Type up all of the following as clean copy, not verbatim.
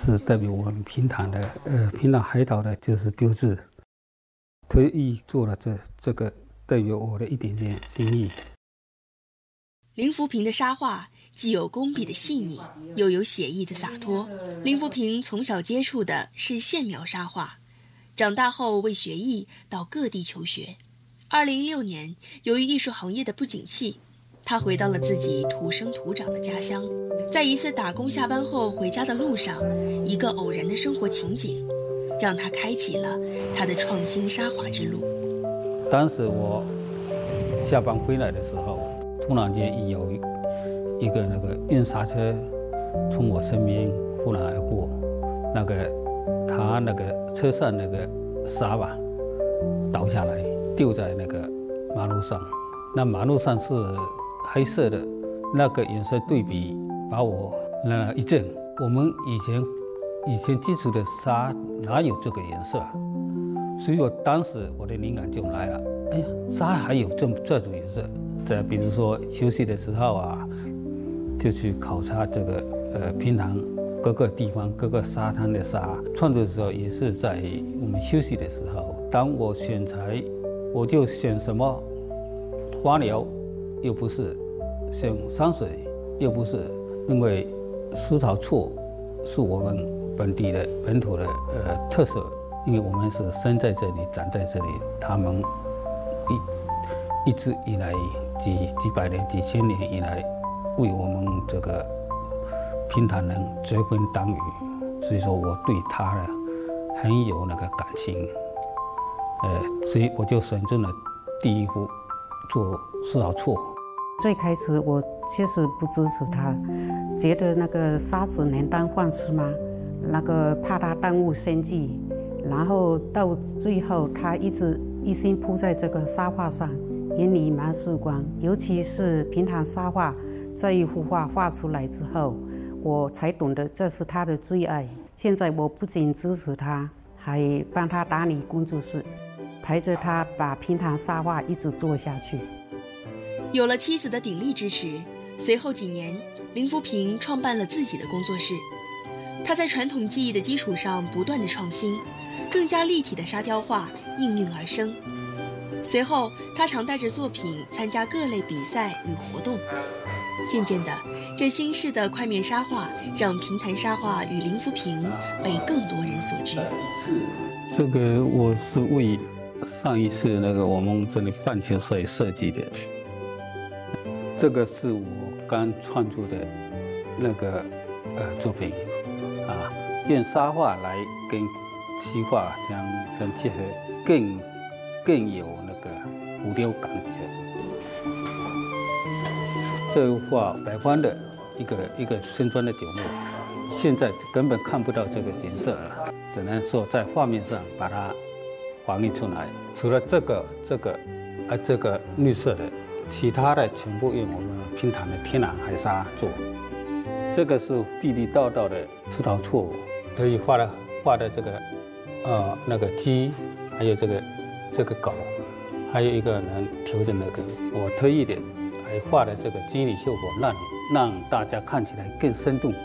是代表我们平潭海岛的就是标志，特意做了这个代表我的一点点心意。 林福平的沙画既有工笔的细腻，又有写意的洒脱。林福平从小接触的是线描沙画，长大后为学艺到各地求学。2016年，由于艺术行业的不景气，他回到了自己土生土长的家乡。在一次打工下班后回家的路上，一个偶然的生活情景，让他开启了他的创新沙画之路。 当时我下班回来的时候，突然间有一个那个运沙车从我身边忽然而过，他那个车上那个沙吧倒下来，丢在那个马路上。那马路上是黑色的，那个颜色对比把我一震。我们以前接触的沙哪有这个颜色啊？所以我当时我的灵感就来了，哎呀，沙还有这种颜色。再比如说休息的时候啊，就去考察这个平潭各个地方各个沙滩的沙。创作的时候也是在我们休息的时候，当我选材，我就选什么花鸟，又不是选山水，又不是，因为石头厝是我们本土的特色，因为我们是生在这里长在这里，他们一直以来几百年几千年以来为我们这个平潭人遮风挡雨，所以说我对他呢很有那个感情，所以我就选中了第一幅做石头厝。 最开始我其实不支持他，觉得那个沙子能当饭吃吗？怕他耽误生计，然后到最后他一心扑在这个沙画上，眼里满是光。尤其是平潭沙画这一幅画画出来之后，我才懂得这是他的最爱。现在我不仅支持他，还帮他打理工作室，陪着他把平潭沙画一直做下去。 有了妻子的鼎力支持，随后几年，林福平创办了自己的工作室。他在传统技艺的基础上不断的创新，更加立体的沙雕画应运而生。随后，他常带着作品参加各类比赛与活动。渐渐的，这新式的块面沙画让平潭沙画与林福平被更多人所知。 这个我是为上一次我们这里棒球赛设计的。这个是我刚创作的作品啊，用沙画来跟漆画相结合，更有浮雕感觉。这幅画北方的一个村庄的角落，现在根本看不到这个景色了，只能说在画面上把它还原出来。除了这个绿色的，其他的全部用我们平潭的天然海沙做。这个是地地道道的石头厝，特意画的这个鸡，还有这个狗，还有一个人调整我特意的还画的这个肌理效果，让大家看起来更生动。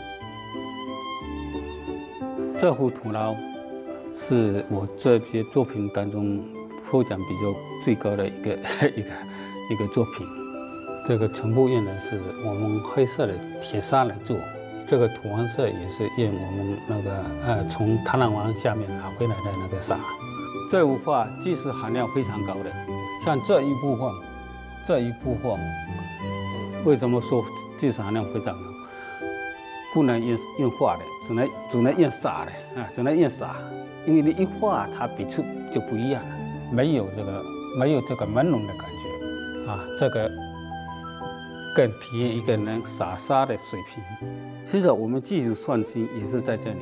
这幅土牢是我这些作品当中获奖比较最高的一个作品。这个全部用的是我们黑色的铁砂来做，这个土黄色也是用我们从台南湾下面拿回来的沙。这幅画技术含量非常高的，像这一幅画，为什么说技术含量非常高？不能用画的，只能用撒的只能用撒，因为你一画它笔触就不一样了，没有这个朦胧的感觉啊，这个更体验一个人撒沙的水平。其实我们技术创新也是在这里。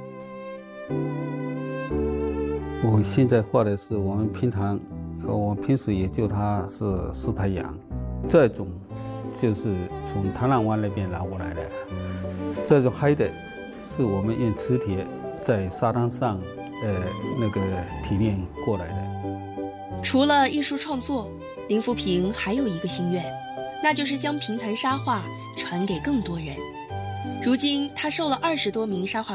我现在画的是我们平时也叫它是石牌羊，这种就是从台南湾那边拿过来的。这种黑的是我们用磁铁在沙滩上提炼过来的。 除了艺术创作，林福平还有一个心愿，那就是将平潭沙画传给更多人。如今他受了20多名沙画